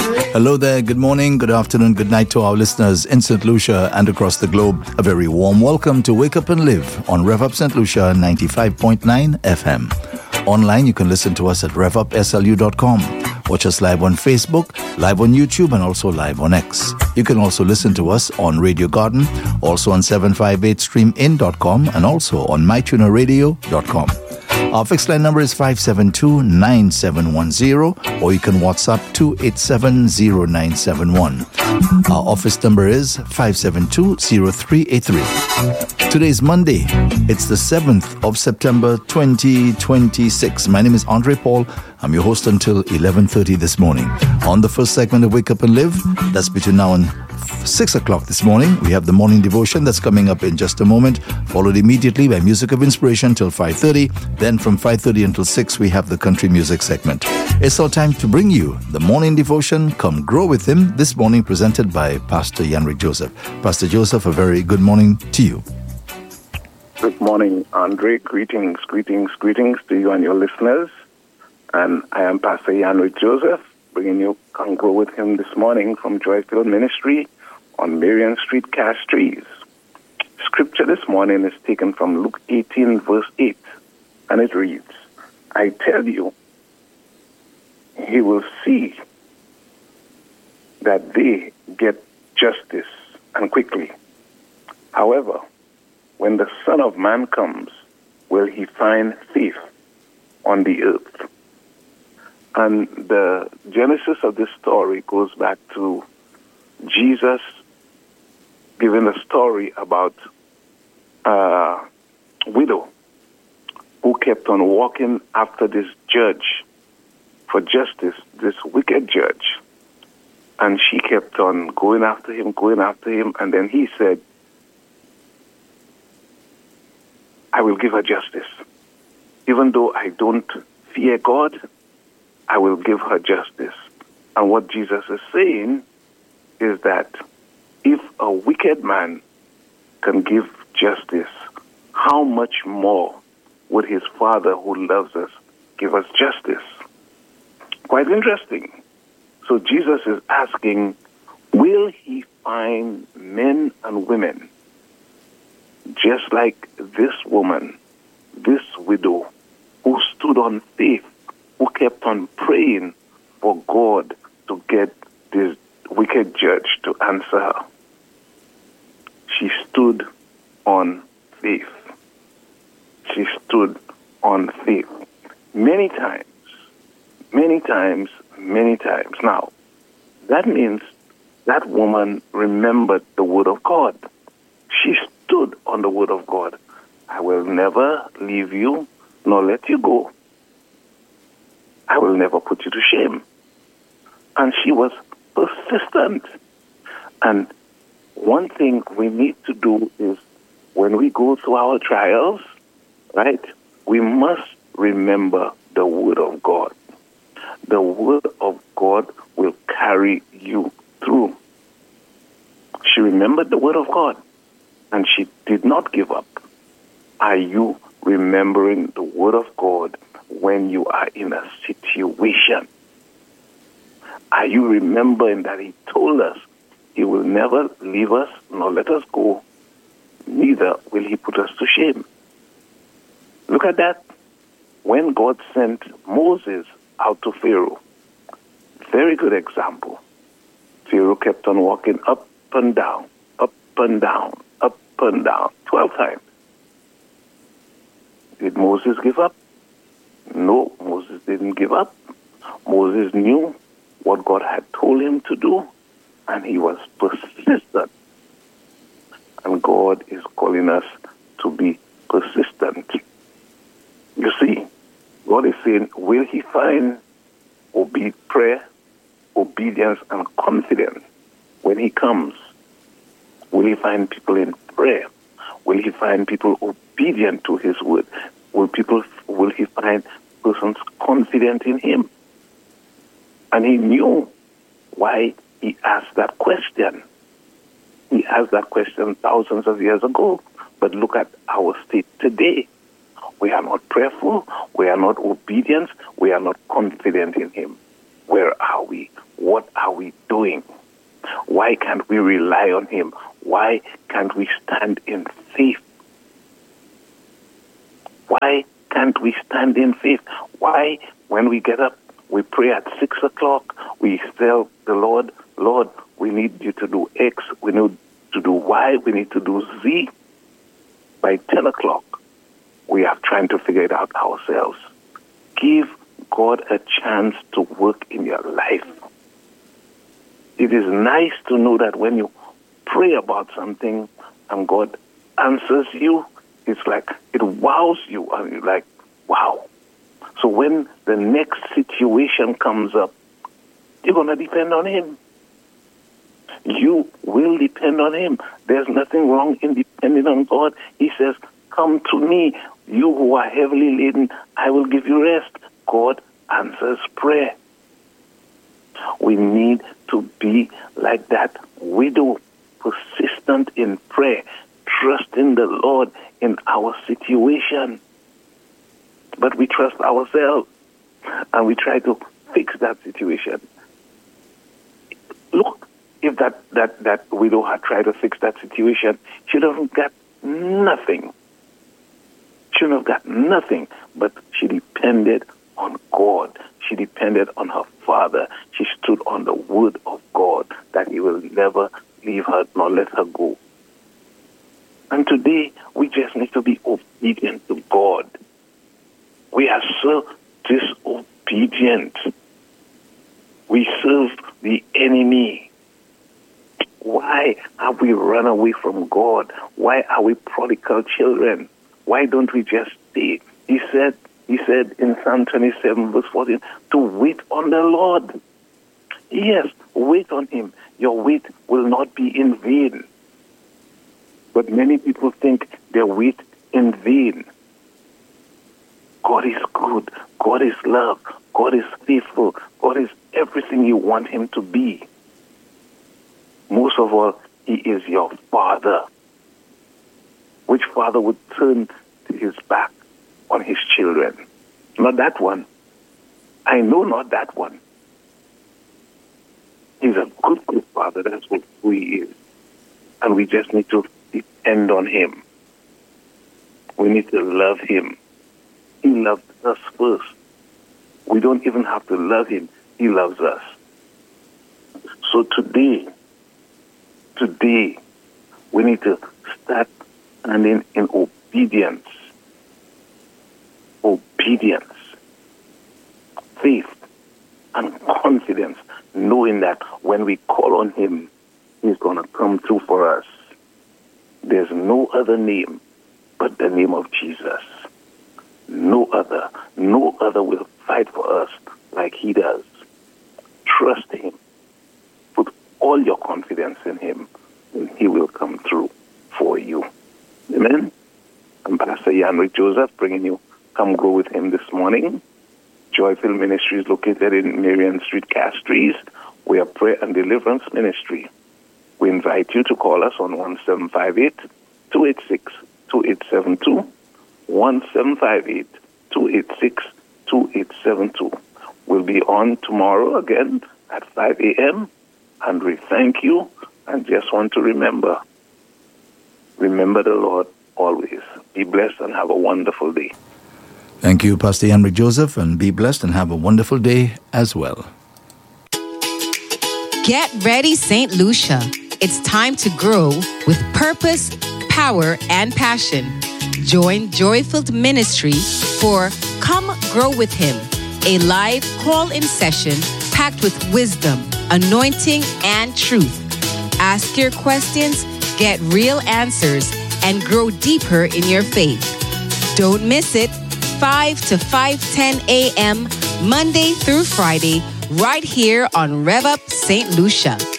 Hello there, good morning, good afternoon, good night to our listeners in St. Lucia and across the globe. A very warm welcome to Wake Up and Live on Rev Up St. Lucia 95.9 FM. Online, you can listen to us at revupslu.com. Watch us live on Facebook, live on YouTube, and also live on X. You can also listen to us on Radio Garden, also on 758streamin.com, and also on mytunerradio.com. Our fixed line number is 572-9710, or you can WhatsApp 287-0971. Our office number is 572-0383. Today is Monday. It's the 7th of September 2026. My name is Andre Paul. I'm your host until 11:30 this morning. On the first segment of Wake Up and Live, that's between now and 6 o'clock this morning, we have the morning devotion that's coming up in just a moment, followed immediately by Music of Inspiration till 5:30. Then from 5:30 until 6, we have the country music segment. It's our time to bring you the morning devotion, Come Grow With Him, this morning presented by Pastor Yanrick Joseph. Pastor Joseph, a very good morning to you. Good morning, Andre. Greetings to you and your listeners. And I am Pastor Yanrick Joseph, bringing you Come Grow With Him this morning from Joyfield Ministry on Marion Street, Castries. Scripture this morning is taken from Luke 18, verse 8, and it reads, I tell you, he will see that they get justice, and quickly. However, when the Son of Man comes, will he find faith on the earth? And the genesis of this story goes back to Jesus giving a story about a widow who kept on walking after this judge for justice, this wicked judge. And she kept on going after him, and then he said, I will give her justice. Even though I don't fear God, I will give her justice. And what Jesus is saying is that if a wicked man can give justice, how much more would his Father who loves us give us justice? Quite interesting. So Jesus is asking, will he find men and women just like this woman, this widow, who stood on faith, who kept on praying for God to get this wicked judge to answer her? She stood on faith. She stood on faith. Many times. Now, that means that woman remembered the word of God. She stood on the word of God. I will never leave you nor let you go. I will never put you to shame. And she was persistent. And one thing we need to do is when we go through our trials, right, we must remember the word of God. The word of God will carry you through. She remembered the word of God, and she did not give up. Are you remembering the word of God when you are in a situation? Are you remembering that he told us he will never leave us nor let us go, neither will he put us to shame? Look at that. When God sent Moses out to Pharaoh, very good example. Pharaoh kept on walking up and down, 12 times. Did Moses give up? No, Moses didn't give up. Moses knew what God had told him to do, and he was persistent. And God is calling us to be persistent. You see, God is saying, will he find prayer, obedience, and confidence when he comes? Will he find people in prayer? Will he find people obedient to his word? Will he find persons confident in him? And he knew why he asked that question. He asked that question thousands of years ago. But look at our state today. We are not prayerful. We are not obedient. We are not confident in him. Where are we? What are we doing? Why can't we rely on him? Why can't we stand in faith? Why can't we stand in faith? Why, when we get up, we pray at 6 o'clock, we tell the Lord, Lord, we need you to do X, we need to do Y, we need to do Z. By 10 o'clock, we are trying to figure it out ourselves. Give God a chance to work in your life. It is nice to know that when you pray about something and God answers you, it's like it wows you and you're like, wow. So when the next situation comes up, you're going to depend on him. You will depend on him. There's nothing wrong in depending on God. He says, come to me, you who are heavily laden, I will give you rest. God answers prayer. We need to be like that widow, persistent in prayer, trusting the Lord in our situation. But we trust ourselves and we try to fix that situation. Look, if that widow had tried to fix that situation, she'd have got nothing. She would have got nothing, but she depended on God. She depended on her Father. She stood on the word of God that he will never leave her nor let her go. And today, we just need to be obedient to God. We are so disobedient. We serve the enemy. Why have we run away from God? Why are we prodigal children? Why don't we just stay? He said in Psalm 27, verse 14, to wait on the Lord. Yes, wait on him. Your wait will not be in vain. But many people think they wait in vain. God is good. God is love. God is faithful. God is everything you want him to be. Most of all, he is your Father. Which father would turn his back on his children? Not that one. I know not that one. He's a good father. That's who he is. And we just need to depend on him. We need to love him. He loved us first. We don't even have to love him. He loves us. So today, we need to start standing in obedience. Obedience, faith, and confidence, knowing that when we call on him, he's going to come through for us. There's no other name but the name of Jesus. No other will fight for us like he does. Trust him. Put all your confidence in him, and he will come through for you. Amen? I'm Pastor Yanrick Joseph, bringing you Come Grow with Him this morning. Joyful Ministry is located in Marion Street, Castries. We are prayer and deliverance ministry. We invite you to call us on 1758-286-2872, 1758-286-2872. We'll be on tomorrow again at 5 a.m. And we thank you and just want to remember the Lord always. Be blessed and have a wonderful day. Thank you, Pastor Yanrick Joseph, and be blessed and have a wonderful day as well. Get ready, St. Lucia. It's time to grow with purpose, power, and passion. Join Joy-Filled Ministry for Come Grow with Him, a live call-in session packed with wisdom, anointing, and truth. Ask your questions, get real answers, and grow deeper in your faith. Don't miss it. 5 to 5:10 a.m. Monday through Friday, right here on Rev Up St. Lucia.